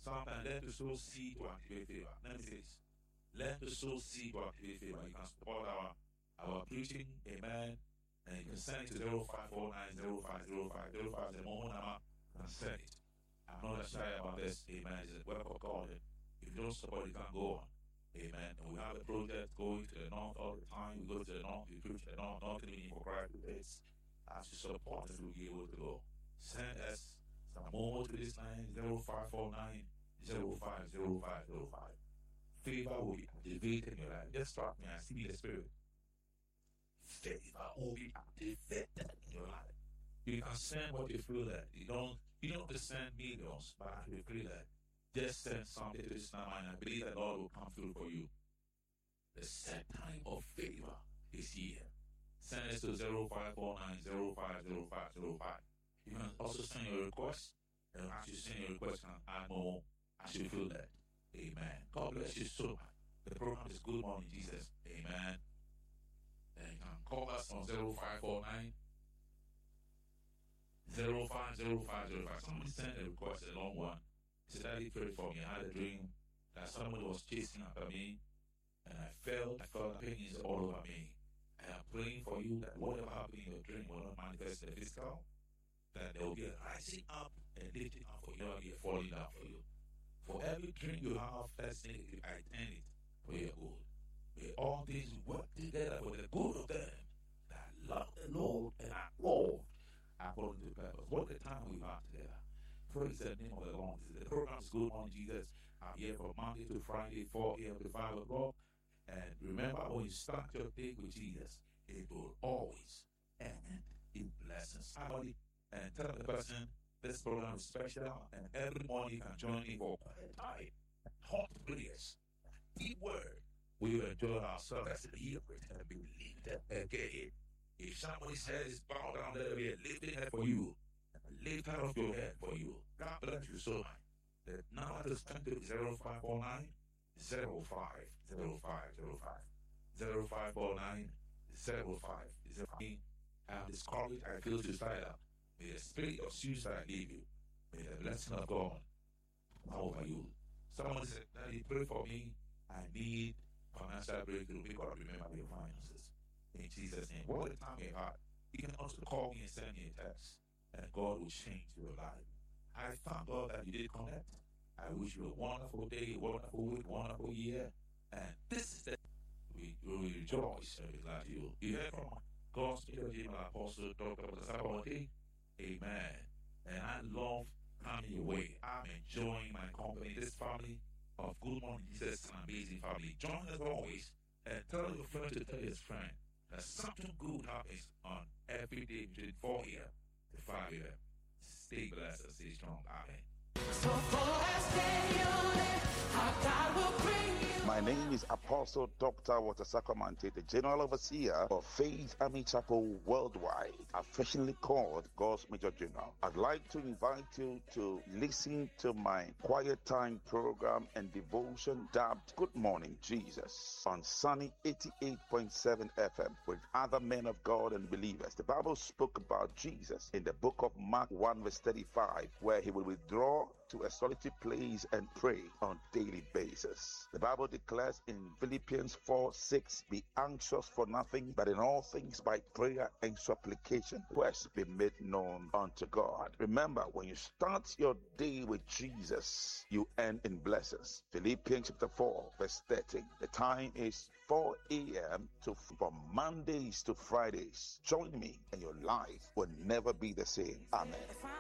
Sometimes learn to sow seed to activate favor. Let me say this. Learn to sow seed to activate favor. You can support our preaching, amen. And you can send it to 05490505. 05 is the moment number. You can send it. I'm not shy about this, amen. It's a work of God. If you don't support, you can't go on. Amen. And we have a project going to the north all the time. We go to the north, we preach the north, not meaning for Christ. It's as you support us, we'll be able to go. Send us some more to this line 0549 050505. Favor will be activated in your life. Just trust me, I see the Spirit. Favor will be activated in your life. You can send what you feel that. You don't have to send millions, but if you feel that, just send something to this number, and I believe that Lord will come through for you. The set time of favor is here. Send us to 0549 050505. You can also send your request, and as you send your request, and add more as you feel that. Amen. God bless you so much. The program is Good Morning Jesus. Amen. And you can call us on 0549 050505. Somebody sent a request, a long one. Said, Daddy, pray for me. I had a dream that somebody was chasing after me, and I felt the pain all over me. And I'm praying for you that whatever happened in your dream will not manifest in the physical, that there will be a rising up and lifting up for you, not be a falling down for you. For every dream you have that's negative, I turn it for your good. May all things work together for the good of them that love the Lord and are called according to purpose. What the time we have together. Praise the name of the Lord. The program is Good Morning Jesus. I'm here from Monday to Friday, 4 a.m. to 5 o'clock. And remember, when you start your day with Jesus, it will always end in blessings. Somebody and tell the person this program is special, and every morning you can join me for quiet time, hot prayers, deep word. We will enjoy ourselves as a hear it and be lifted again. If somebody's head is bowed down, let there be a lifted head for you. Lift out of your head for you. God bless you so much. The number to spend to 0549 050505. 0549 0505. I'm discouraged, I feel suicidal. May the spirit of suicide leave you. May the blessing of God come over you. Someone said, Daddy, pray for me. I need financial breakthrough. We've got to remember your finances. In Jesus' name. What the time you had, you can also call me and send me a text, and God will change your life. I thank God that you did connect. I wish you a wonderful day, wonderful week, wonderful year. And this is the we rejoice and be glad you. You heard from God's General Apostle Dr. Sakwati. Amen. And I love coming your way. I'm enjoying my company. This family of Good Morning Jesus is an amazing family. Join us always and tell your friend to tell his friend that something good happens on every day between 4 a.m. to 5 a.m. Stay blessed and stay strong. Amen. So my name is Apostle Dr. Walter Sacramante, the General Overseer of Faith Army Chapel Worldwide, affectionately called God's Major General. I'd like to invite you to listen to my quiet time program and devotion dubbed Good Morning Jesus on Sunny 88.7 FM with other men of God and believers. The Bible spoke about Jesus in the book of Mark 1 verse 35, where he will withdraw to a solitary place and pray on a daily basis. The Bible declares in Philippians 4:6, be anxious for nothing, but in all things by prayer and supplication, requests be made known unto God. Remember, when you start your day with Jesus, you end in blessings. Philippians chapter 4 verse 13. The time is 4 a.m. from Mondays to Fridays. Join me and your life will never be the same. Amen.